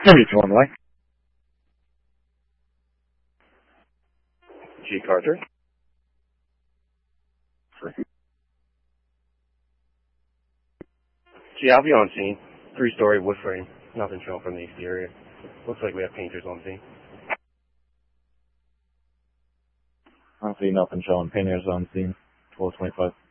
Maybe one way. G. Carter. G. I'll be on scene. 3-story wood frame. Nothing showing from the exterior. Looks like we have painters on scene. I don't see nothing showing. Painters on scene. 1225.